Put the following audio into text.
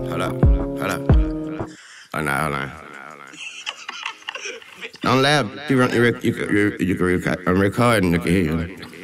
Hold up. Hold up. Oh, nah, hold on. Don't laugh. You can record. I'm recording. You can hear you.